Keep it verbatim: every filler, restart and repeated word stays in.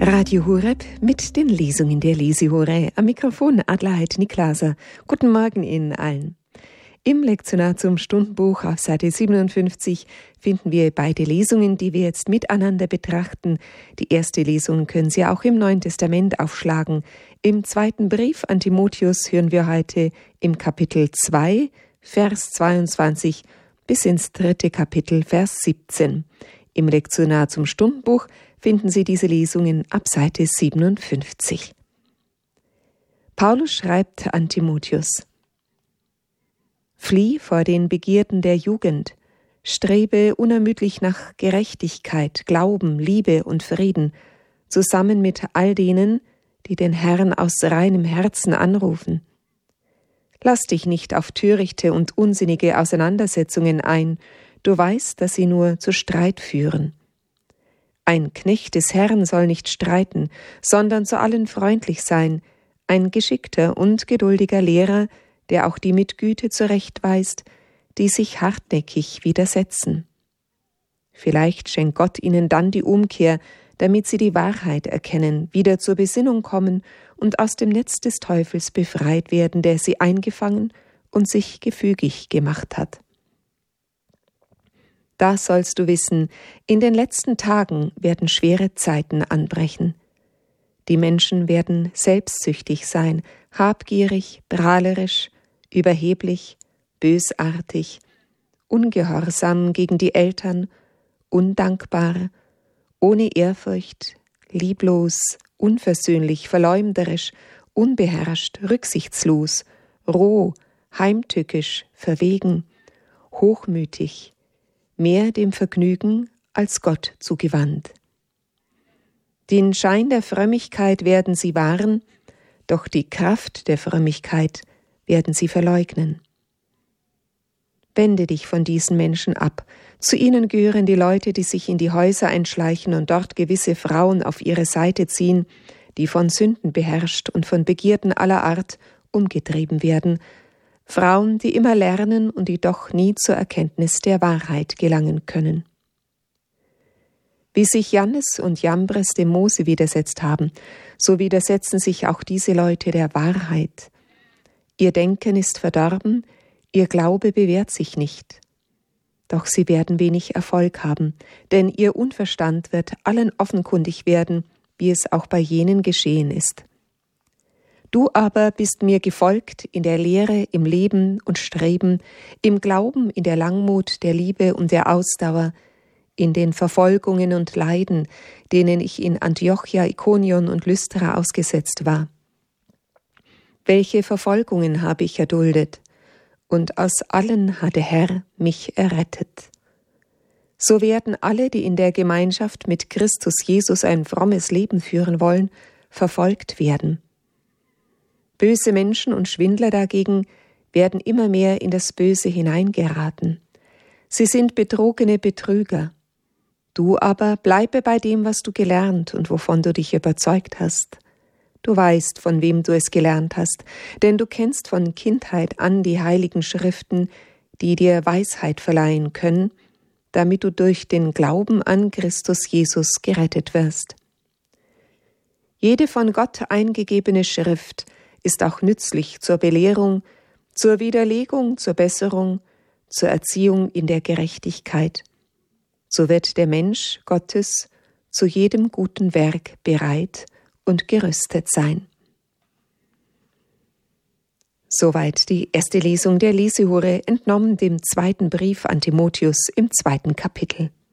Radio Horeb mit den Lesungen der Lesehure. Am Mikrofon Adelheid Niklaser. Guten Morgen Ihnen allen. Im Lektionar zum Stundenbuch auf Seite siebenundfünfzig finden wir beide Lesungen, die wir jetzt miteinander betrachten. Die erste Lesung können Sie auch im Neuen Testament aufschlagen. Im zweiten Brief an Timotheus hören wir heute im Kapitel zwei, Vers zweiundzwanzig bis ins dritte Kapitel, Vers siebzehn. Im Lektionar zum Stundenbuch finden Sie diese Lesungen ab Seite siebenundfünfzig. Paulus schreibt an Timotheus: Flieh vor den Begierden der Jugend, strebe unermüdlich nach Gerechtigkeit, Glauben, Liebe und Frieden, zusammen mit all denen, die den Herrn aus reinem Herzen anrufen. Lass dich nicht auf törichte und unsinnige Auseinandersetzungen ein, du weißt, dass sie nur zu Streit führen. Ein Knecht des Herrn soll nicht streiten, sondern zu allen freundlich sein, ein geschickter und geduldiger Lehrer, der auch die mit Güte zurechtweist, die sich hartnäckig widersetzen. Vielleicht schenkt Gott ihnen dann die Umkehr, damit sie die Wahrheit erkennen, wieder zur Besinnung kommen und aus dem Netz des Teufels befreit werden, der sie eingefangen und sich gefügig gemacht hat. Da sollst du wissen, in den letzten Tagen werden schwere Zeiten anbrechen. Die Menschen werden selbstsüchtig sein, habgierig, prahlerisch, überheblich, bösartig, ungehorsam gegen die Eltern, undankbar, ohne Ehrfurcht, lieblos, unversöhnlich, verleumderisch, unbeherrscht, rücksichtslos, roh, heimtückisch, verwegen, hochmütig, mehr dem Vergnügen als Gott zugewandt. Den Schein der Frömmigkeit werden sie wahren, doch die Kraft der Frömmigkeit werden sie verleugnen. Wende dich von diesen Menschen ab. Zu ihnen gehören die Leute, die sich in die Häuser einschleichen und dort gewisse Frauen auf ihre Seite ziehen, die von Sünden beherrscht und von Begierden aller Art umgetrieben werden, Frauen, die immer lernen und die doch nie zur Erkenntnis der Wahrheit gelangen können. Wie sich Jannes und Jambres dem Mose widersetzt haben, so widersetzen sich auch diese Leute der Wahrheit. Ihr Denken ist verdorben, ihr Glaube bewährt sich nicht. Doch sie werden wenig Erfolg haben, denn ihr Unverstand wird allen offenkundig werden, wie es auch bei jenen geschehen ist. Du aber bist mir gefolgt in der Lehre, im Leben und Streben, im Glauben, in der Langmut, der Liebe und der Ausdauer, in den Verfolgungen und Leiden, denen ich in Antiochia, Ikonion und Lystra ausgesetzt war. Welche Verfolgungen habe ich erduldet, und aus allen hat der Herr mich errettet. So werden alle, die in der Gemeinschaft mit Christus Jesus ein frommes Leben führen wollen, verfolgt werden. Böse Menschen und Schwindler dagegen werden immer mehr in das Böse hineingeraten. Sie sind betrogene Betrüger. Du aber bleibe bei dem, was du gelernt und wovon du dich überzeugt hast. Du weißt, von wem du es gelernt hast, denn du kennst von Kindheit an die heiligen Schriften, die dir Weisheit verleihen können, damit du durch den Glauben an Christus Jesus gerettet wirst. Jede von Gott eingegebene Schrift ist auch nützlich zur Belehrung, zur Widerlegung, zur Besserung, zur Erziehung in der Gerechtigkeit. So wird der Mensch Gottes zu jedem guten Werk bereit und gerüstet sein. Soweit die erste Lesung der Lesehure, entnommen dem zweiten Brief an Timotheus im zweiten Kapitel.